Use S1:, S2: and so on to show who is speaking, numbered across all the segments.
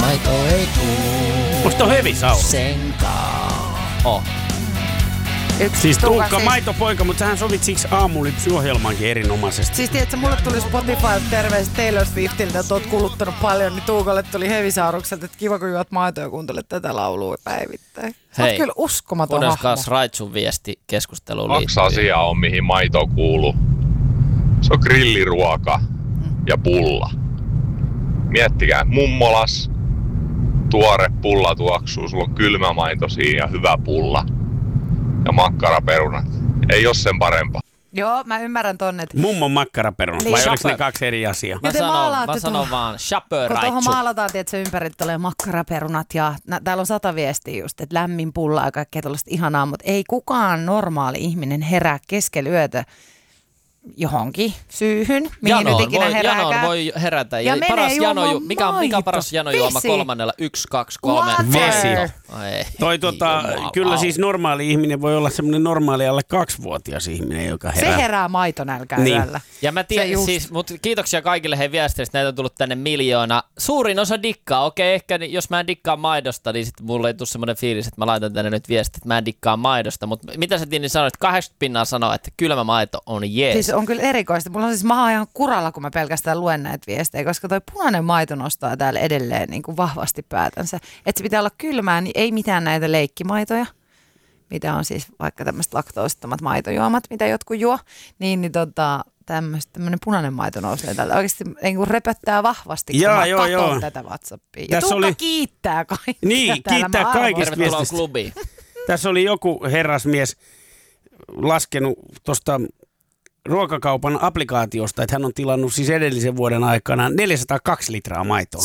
S1: maito ei kuulu.
S2: Onks toi Hevisauro?
S1: Senkaan.
S2: Siis Tuukka maitopoika, mutta sähän sovit siksi aamulypsyohjelmankin erinomaisesti.
S3: Siis tiedätkö, mulle tuli Spotify terveys Taylor Swiftiltä, että oot kuluttanut paljon, niin Tuukalle tuli Hevisaurukselta, että kiva kun juot maitoa ja kuuntelet tätä laulua päivittäin. Sä oot kyllä uskomaton hahmo.
S1: Kuunnelkaas Raitsun viesti keskusteluun liittyen.
S4: 2 asiaa on, mihin maito kuuluu. Se on grilliruoka ja pulla. Miettikää, mummolas, tuore pulla tuoksuu, sulla on kylmä maito siinä ja hyvä pulla. Ja makkaraperunat. Ei oo sen parempaa.
S3: Joo, mä ymmärrän tonne.
S2: Mummon makkaraperunat, vai oliko ne 2 eri asiaa?
S1: Mä sanon vaan Chapeau
S3: Kun
S1: Raitsu.
S3: tuohon maalataan, että se ympäri tulee makkaraperunat ja täällä on 100 viestiä just, että lämmin pulla ja kaikkea tuollaista ihanaa, mutta ei kukaan normaali ihminen herää keskellä yötä johonkin syyhyn, mihin nyt ikinä herääkään.
S1: Janoon voi herätä.
S3: Ja
S1: paras
S3: jano,
S1: mikä on paras janojuoma kolmannella? 1, 2, 3.
S2: Vesi.
S1: Jumala.
S2: Kyllä siis normaali ihminen voi olla semmoinen normaali alle 2-vuotias ihminen, joka herää.
S3: Se herää maitonälkään yöllä.
S1: Ja mä tiedän siis, mutta kiitoksia kaikille hei viesteistä, näitä on tullut tänne miljoona. Suurin osa dikkaa, okei, ehkä jos mä en dikkaa maidosta, niin sitten mulle ei tule semmoinen fiilis, että mä laitan tänne nyt viestit, että mä en dikkaa maidosta. Mutta mitä sä Tinni sanoit, 80% sanoo, että kylmä maito on jees.
S3: Siis on kyllä erikoista. Mulla on siis maha ihan kuralla, kun mä pelkästään luen näitä viestejä, koska toi punainen maito nostaa täällä edelleen niin kuin vahvasti päätänsä. Että se pitää olla kylmää, niin ei mitään näitä leikkimaitoja, mitä on siis vaikka tämmöiset laktoosittomat maitojuomat, mitä jotkut juo, niin tämmöinen punainen maito nousee täältä. Oikeasti niin repöttää vahvasti, kun mä katson tätä WhatsAppia. Ja Tuukka kiittää kaikkia.
S2: Niin, kiittää kaikista
S1: viestistä. Klubiin.
S2: Tässä oli joku herrasmies laskenut tuosta ruokakaupan applikaatiosta, että hän on tilannut siis edellisen vuoden aikana 402 litraa maitoa.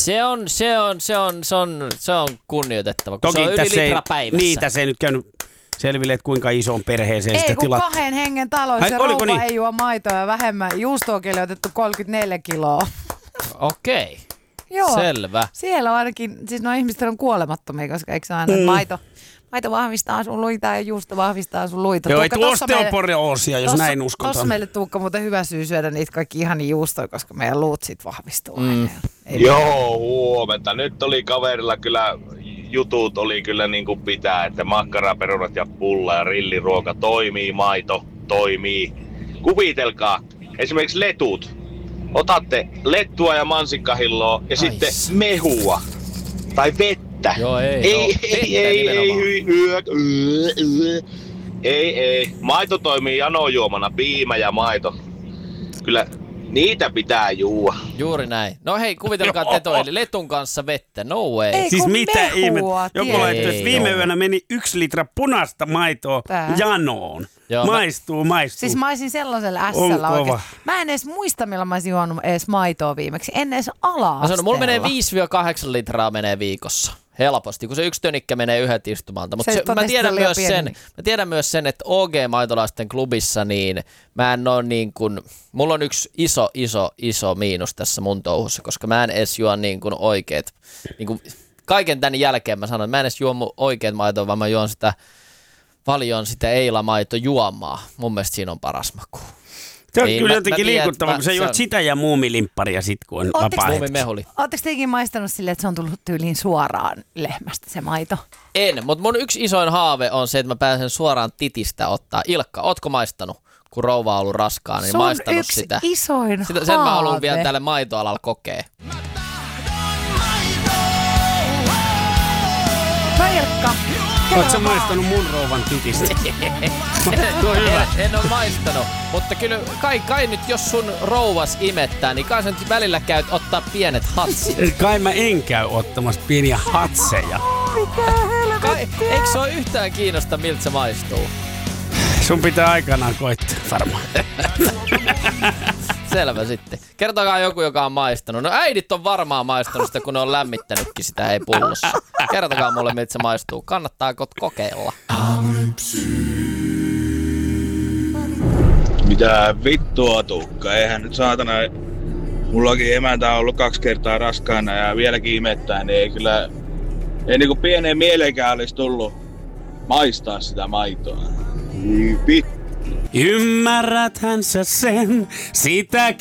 S1: Se on kunnioitettava, kun
S2: Toki
S1: se on yli litra päivässä.
S2: Niin, tässä ei nyt käynyt selville, että kuinka isoon perheeseen sitä
S3: Ei, kun
S2: tilat.
S3: 2 hengen taloissa se rouva niin? Ei juo maitoa ja vähemmän. Juustoakin oli otettu 34 kiloa.
S1: Okei.
S3: Joo.
S1: Selvä.
S3: Siellä on ainakin, siis nuo ihmiset on kuolemattomia, koska eikö se aina maito vahvistaa sun luita ja juusto vahvistaa sun luita.
S2: Joo, Tuukka, ei tuo osteoporoosia, jos näin uskotaan.
S3: Tuossa meille Tuukka muuten hyvä syy syödä niitä kaikki ihania juustoja, koska meidän luut sit vahvistuu.
S4: Joo, huomenta. Nyt oli kaverilla kyllä, jutut oli kyllä niin kuin pitää, että makkaraperunat ja pulla ja rilliruoka toimii, maito toimii. Kuvitelkaa, esimerkiksi letut. Otatte lettua ja mansikkahilloa ja sitten mehua tai vettä.
S1: Joo,
S4: ei. Maito toimii janojuomana, piimä ja maito. Kyllä niitä pitää juua.
S1: Juuri näin. No hei, kuvitelkaa eli letun kanssa vettä. No way.
S3: Ei,
S2: siis mitä ihmettä? Joku laittoi, että viime yönä meni 1 litra punaista maitoa janoon.
S1: Joo,
S2: maistuu.
S3: Siis mä olisin sellaisella ässällä oikein. Mä en edes muista, milloin mä olisin juonut edes maitoa viimeksi. En edes ala-asteella.
S1: Mulla menee 5-8 litraa menee viikossa. Helposti, kun se 1 tönikkä menee yhdet istumalta. Mutta mä tiedän myös sen, että OG-maitolaisten klubissa, niin mä en ole niin kuin, mulla on yksi iso miinus tässä mun touhussa, koska mä en edes juo niin kuin oikeet, niin kuin kaiken tämän jälkeen mä sanon, että mä en edes juo mun oikeat maitoa, vaan mä juon valjon sitä Eila-maitojuomaa. Mun mielestä siinä on paras maku.
S2: Se on kyllä jotenkin liikuttava, kun sä juot sitä ja muumilimpparia sit, kun on vapaa
S1: muumimehuli.
S3: Ootteko tekin maistanut silleen, että se on tullut tyyliin suoraan lehmästä se maito?
S1: En, mutta mun yksi isoin haave on se, että mä pääsen suoraan titistä ottaa. Ilkka, ootko maistanut, kun rouva on ollut raskaana, niin maistanut sitä?
S3: Se on yksi isoin haave.
S1: Sen mä haluan vielä tälle maitoalalla kokea.
S3: No Ilkka.
S2: Ootko sä maistanut mun rouvan titistä?
S1: En ole maistanut, mutta kyllä kai nyt jos sun rouvas imettää, niin kai sä nyt välillä käyt ottaa pienet hatsit.
S2: Kai mä en käy ottamassa pieniä hatseja.
S3: Mitä helvettiä?
S1: Eikö se ole yhtään kiinnosta, miltä se maistuu?
S2: Sun pitää aikanaan koittaa varmaan.
S1: Selvä sitten. Kertokaa joku, joka on maistanut. No äidit on varmaan maistanut sitä, kun ne on lämmittänytkin sitä ei pullossa. Kertokaa mulle, miltä se maistuu. Kannattaako kokeilla?
S5: Mitä vittua, Tuukka? Eihän nyt saatana... Mullakin emäntä on ollut 2 kertaa raskaana ja vieläkin imettää, niin ei kyllä... Ei niinku pieneen mieleenkään olisi tullut maistaa sitä maitoa. Vittu.
S2: Ymmärräthän sä sen, sitäkin